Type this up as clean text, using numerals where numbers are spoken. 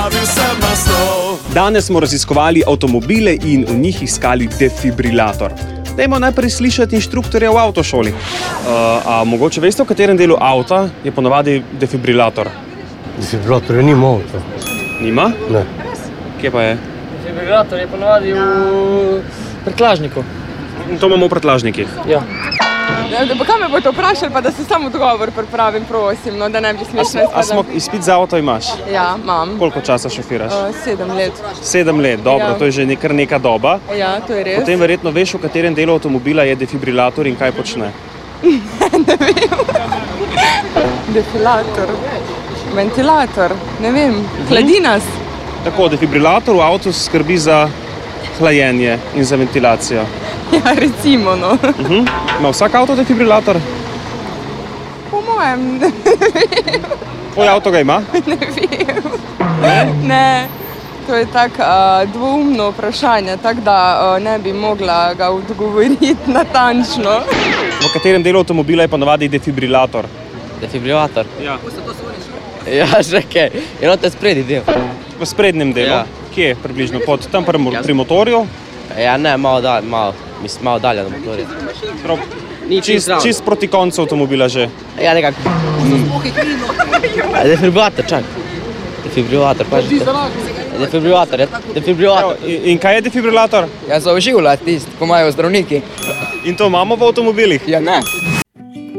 Danes smo raziskovali avtomobile in v njih iskali defibrilator. Dajmo najprej slišati inštruktorja v avtošoli. A mogoče veste, v katerem delu avta je ponavadi defibrilator? Defibrilatorja nima avta. Nima? Ne. Kje pa je? Defibrilator je ponavadi v prtljažniku. In to imamo v prtljažniki. Ja. Pa kaj me boste vprašali, pa da se samo odgovor pripravim, prosim, no, da ne bi smešno izpadalo. Izpit za avto imaš? Ja, imam. Koliko časa šofiraš? 7 let. 7 let, dobro, Ja. to je že kar neka doba. Ja, to je res. Potem verjetno veš, v katerem delu avtomobila je defibrilator in kaj počne. Defilator, ventilator, ne vem, hladi nas. Tako, defibrilator v avtu skrbi za hlajenje in za ventilacijo. Ja, recimo, no. Ima vsak avto defibrilator? Po mojem, Tvoj avto ga ima? ne vem. Ne, to je tako dvoumno vprašanje, tako da ne bi mogla ga odgovoriti natančno. V katerem delu avtomobila je ponavadi defibrilator? Defibrilator? Ja. Ja, že kaj. Enote spredi del. V sprednjem delu? Ja. Kje približno? Pod tam pri motorju? Ja, ne, malo dalje od motorja. Čist proti koncu avtomobila že. Ja, nekako. Defibrilator, čak. Defibrilator, pa že to. Defibrilator, ja. Defibrilator. In kaj je defibrilator? Ja, za oživljati tisti, ko imajo zdravniki. In to imamo v avtomobilih? Ja, ne.